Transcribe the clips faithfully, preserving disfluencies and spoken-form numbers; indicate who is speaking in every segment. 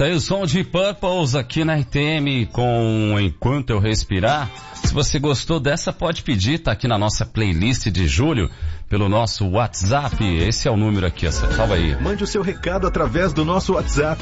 Speaker 1: Tá aí o som de Purples aqui na R T M com Enquanto Eu Respirar. Se você gostou dessa, pode pedir, tá aqui na nossa playlist de julho, pelo nosso WhatsApp. Esse é o número aqui, salva aí.
Speaker 2: Mande o seu recado através do nosso WhatsApp.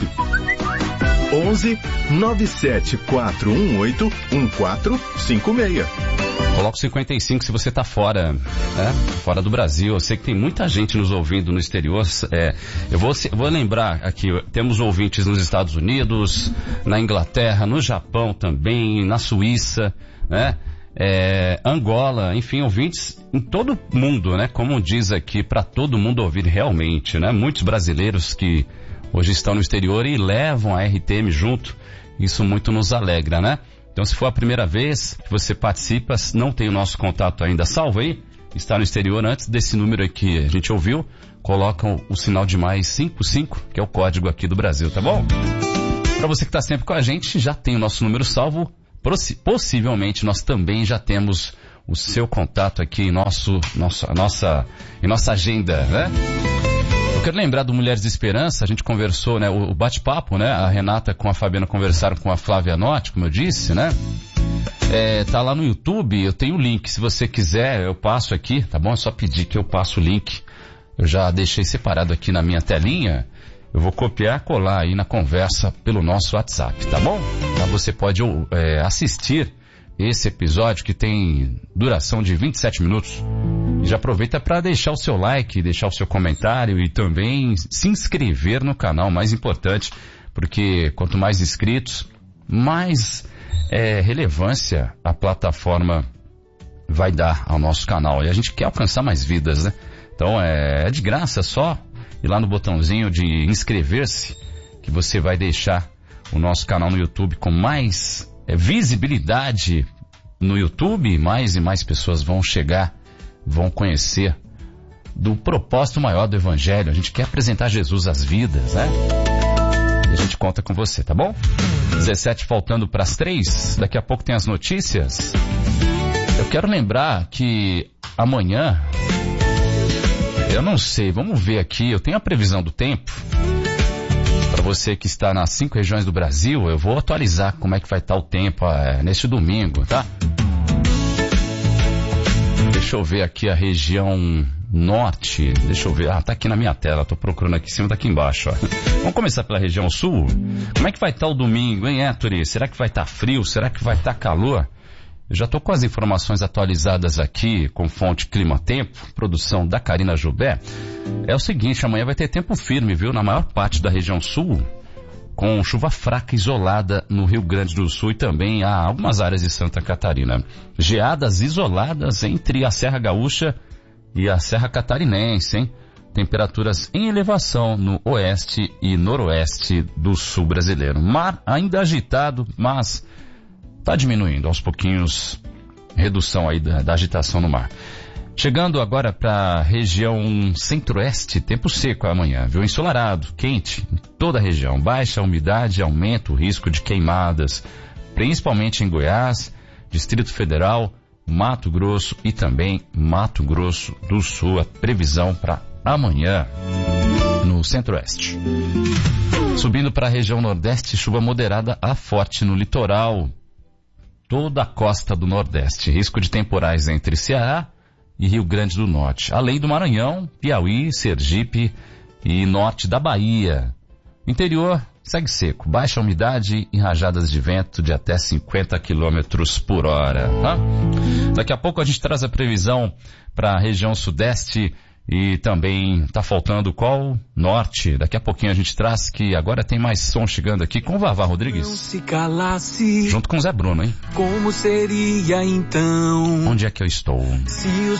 Speaker 2: onze nove sete quatro um oito um quatro cinco seis.
Speaker 1: Coloca o cinquenta e cinco se você tá fora, né? Fora do Brasil. Eu sei que tem muita gente nos ouvindo no exterior. É, eu vou, vou lembrar aqui, temos ouvintes nos Estados Unidos, na Inglaterra, no Japão também, na Suíça, né? É, Angola, enfim, ouvintes em todo mundo, né? Como diz aqui, para todo mundo ouvir realmente, né? Muitos brasileiros que hoje estão no exterior e levam a R T M junto. Isso muito nos alegra, né? Então, se for a primeira vez que você participa, não tem o nosso contato ainda, salva aí, está no exterior, antes desse número aqui a gente ouviu, colocam o sinal de mais cinquenta e cinco, que é o código aqui do Brasil, tá bom? Para você que está sempre com a gente, já tem o nosso número salvo, possivelmente nós também já temos o seu contato aqui em, nosso, nosso, nossa, em nossa agenda, né? Eu quero lembrar do Mulheres de Esperança, a gente conversou, né, o bate-papo, né, a Renata com a Fabiana conversaram com a Flávia Notti, como eu disse, né, é, tá lá no YouTube, eu tenho o link, se você quiser eu passo aqui, tá bom? É só pedir que eu passo o link, eu já deixei separado aqui na minha telinha, eu vou copiar, colar aí na conversa pelo nosso WhatsApp, tá bom? Então você pode é, assistir esse episódio que tem duração de vinte e sete minutos. E já aproveita para deixar o seu like, deixar o seu comentário e também se inscrever no canal, mais importante, porque quanto mais inscritos, mais é, relevância a plataforma vai dar ao nosso canal. E a gente quer alcançar mais vidas, né? Então é, é de graça, só ir lá no botãozinho de inscrever-se, que você vai deixar o nosso canal no YouTube com mais é, visibilidade no YouTube, mais e mais pessoas vão chegar, vão conhecer do propósito maior do Evangelho. A gente quer apresentar Jesus às vidas, né? E a gente conta com você, tá bom? dezessete faltando para as três, daqui a pouco tem as notícias. Eu quero lembrar que amanhã, eu não sei, vamos ver aqui, eu tenho a previsão do tempo. Para você que está nas cinco regiões do Brasil, eu vou atualizar como é que vai estar o tempo é, neste domingo, tá? Deixa eu ver aqui a região norte, deixa eu ver, ah, tá aqui na minha tela, tô procurando aqui em cima, tá aqui embaixo, ó. Vamos começar pela região sul? Como é que vai estar o domingo, hein, Héctor? Será que vai estar frio? Será que vai estar calor? Eu já tô com as informações atualizadas aqui com fonte Clima Tempo, produção da Karina Jubé. É o seguinte, amanhã vai ter tempo firme, viu? Na maior parte da região sul, com chuva fraca isolada no Rio Grande do Sul e também há algumas áreas de Santa Catarina. Geadas isoladas entre a Serra Gaúcha e a Serra Catarinense, hein? Temperaturas em elevação no oeste e noroeste do sul brasileiro. Mar ainda agitado, mas está diminuindo aos pouquinhos, redução aí da, da agitação no mar. Chegando agora para a região centro-oeste, tempo seco amanhã, viu? Ensolarado, quente em toda a região. Baixa umidade, aumenta o risco de queimadas, principalmente em Goiás, Distrito Federal, Mato Grosso e também Mato Grosso do Sul. A previsão para amanhã no centro-oeste. Subindo para a região nordeste, chuva moderada a forte no litoral, toda a costa do Nordeste. Risco de temporais entre Ceará e Rio Grande do Norte. Além do Maranhão, Piauí, Sergipe e norte da Bahia. Interior segue seco. Baixa umidade e rajadas de vento de até cinquenta quilômetros por hora. Tá? Daqui a pouco a gente traz a previsão para a região sudeste. E também tá faltando qual? Norte. Daqui a pouquinho a gente traz, que agora tem mais som chegando aqui com o Vavá Rodrigues.
Speaker 3: Não se calasse,
Speaker 1: junto com o Zé Bruno, hein?
Speaker 3: Como seria então?
Speaker 1: Onde é que eu estou?
Speaker 3: Se o